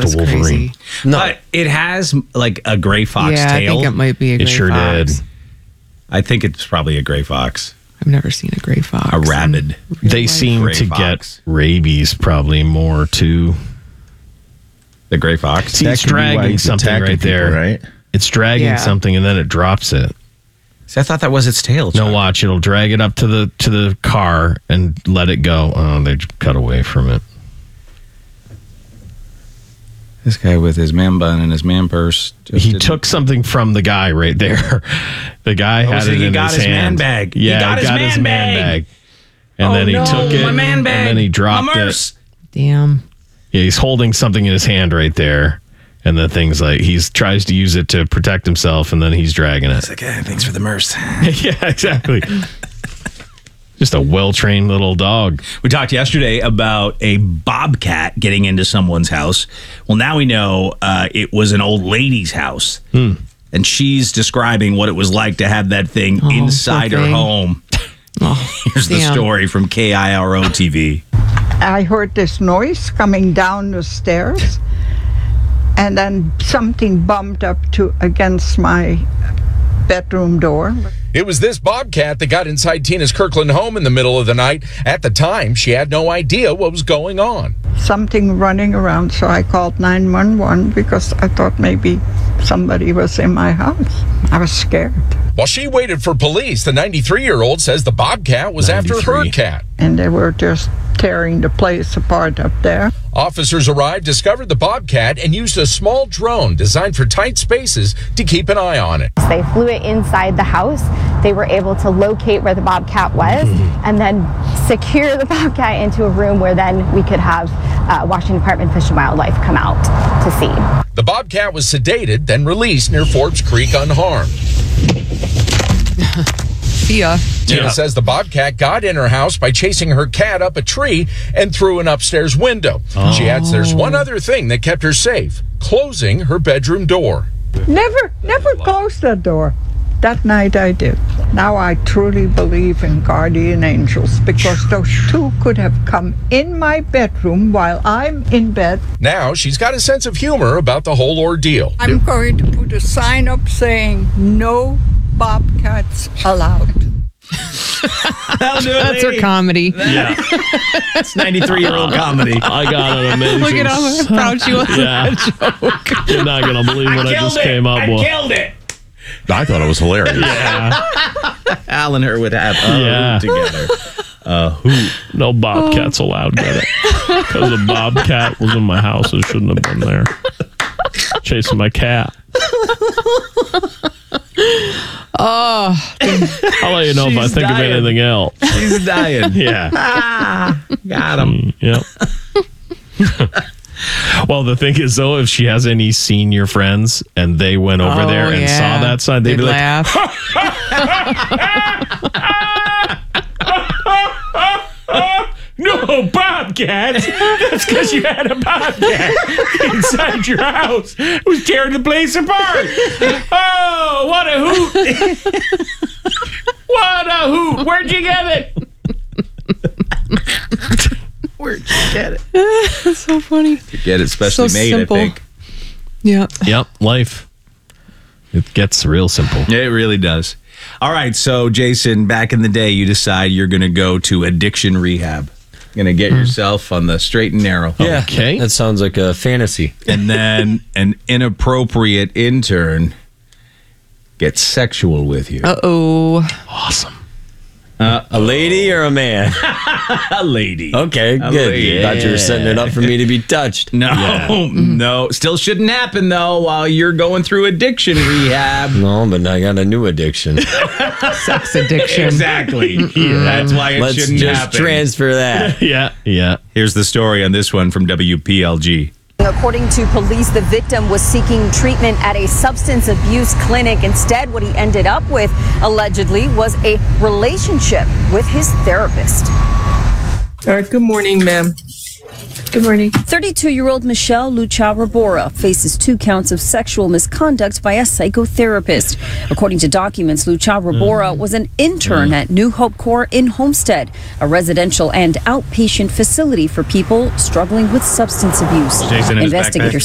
a Wolverine. Crazy. No, But it has like a gray fox Yeah, tail. I think it might be a gray It sure fox. did. I think it's probably a gray fox. I've never seen a gray fox. A rabid. They seem Gray to fox. get rabies probably more too. The gray fox. See, that it's could be why dragging he's something attacking right there. people, right? It's dragging Yeah. something and then it drops it. See, I thought that was its tail. No, Chuck. watch. It'll drag it up to the car and let it go. Oh, they cut away from it. This guy with his man bun and his man purse. He took something from the guy right there. The guy had so it he in got his his man hand. bag. He Yeah, got he got his his man man bag. bag. And then he took it. My man bag. And then he dropped my it. merce. Damn. Yeah, he's holding something in his hand right there. And the thing's like, he tries to use it to protect himself, and then he's dragging it. It's like, thanks for the merce. Yeah, exactly. Just a well-trained little dog. We talked yesterday about a bobcat getting into someone's house. Well, now we know it was an old lady's house. And she's describing what it was like to have that thing inside poor her thing. home. Oh, Here's the damn. story from KIRO TV. I heard this noise coming down the stairs, and then something bumped up against my bedroom door. It was this bobcat that got inside Tina's Kirkland home in the middle of the night. At the time, she had no idea what was going on. Something running around, so I called 911 because I thought maybe somebody was in my house. I was scared. While she waited for police, the 93-year-old says the bobcat was after her 93. cat. And they were just tearing the place apart up there. Officers arrived, discovered the bobcat, and used a small drone designed for tight spaces to keep an eye on it. They flew it inside the house. They were able to locate where the bobcat was and then secure the bobcat into a room where then we could have Washington Department of Fish and Wildlife come out to see. The bobcat was sedated, then released near Forbes Creek unharmed. See ya. Tina says the bobcat got in her house by chasing her cat up a tree and through an upstairs window. She adds there's one other thing that kept her safe, closing her bedroom door. Never closed that door. That night I did. Now I truly believe in guardian angels because those two could have come in my bedroom while I'm in bed. Now she's got a sense of humor about the whole ordeal. I'm going to put a sign up saying no bobcats allowed. That'll do it, That's her lady. comedy. Yeah. It's 93-year-old comedy. I got an amazing. Look at how proud she was. Yeah. You're not going to believe what I just came up with. killed it. I thought it was hilarious. Al and her would have Yeah. together. No bobcats allowed, get it? Because a bobcat was in my house and shouldn't have been there. Chasing my cat. Oh, I'll let you know if I She's think dying. of anything else. He's dying. Yeah. Got him. Yep. Well, the thing is, though, if she has any senior friends and they went over there and saw that sign, they'd be like, laugh. No, bobcat. That's because you had a bobcat inside your house. It was tearing the place apart. Oh, what a hoot. What a hoot. Where'd you get it? Where'd you get it? That's so funny. Get it specially So made, simple. I think. Yeah. yep, life. It gets real simple. Yeah, it really does. All right, so Jason, back in the day, you decide you're going to go to addiction rehab. Going to get yourself on the straight and narrow. Yeah. Okay. That sounds like a fantasy. And then an inappropriate intern gets sexual with you. Uh-oh. Awesome. A lady or a man? A lady. Okay, A good. lady. Thought you were setting it up for me to be touched. No, no. Still shouldn't happen, though, while you're going through addiction rehab. No, but I got a new addiction. Sex addiction. Exactly. That's why it Let's shouldn't just happen. transfer that. Yeah. Here's the story on this one from WPLG. According to police, the victim was seeking treatment at a substance abuse clinic. Instead, what he ended up with, allegedly, was a relationship with his therapist. Good morning, ma'am. Good morning. 32-year-old Michelle Lucha-Rabora faces 2 counts of sexual misconduct by a psychotherapist. According to documents, Lucha-Rabora was an intern at New Hope Corps in Homestead, a residential and outpatient facility for people struggling with substance abuse. Jason in his Investigators